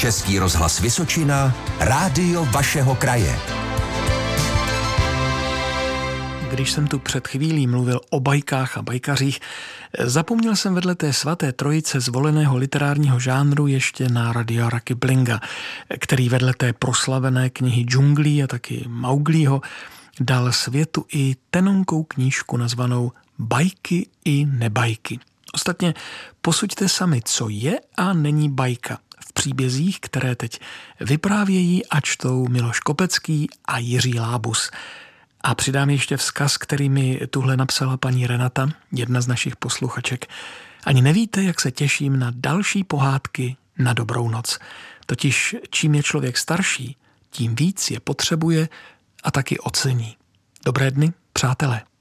Český rozhlas Vysočina, rádio vašeho kraje. Když jsem tu před chvílí mluvil o bajkách a bajkařích, zapomněl jsem vedle té svaté trojice zvoleného literárního žánru ještě na Rudyarda Kiplinga, který vedle té proslavené knihy Džunglí a taky Mauglího dal světu i tenonkou knížku nazvanou Bajky i nebajky. Ostatně posuďte sami, co je a není bajka v příbězích, které teď vyprávějí a čtou Miloš Kopecký a Jiří Lábus. A přidám ještě vzkaz, který mi tuhle napsala paní Renata, jedna z našich posluchaček. Ani nevíte, jak se těším na další pohádky na dobrou noc. Totiž čím je člověk starší, tím víc je potřebuje a taky ocení. Dobré dny, přátelé.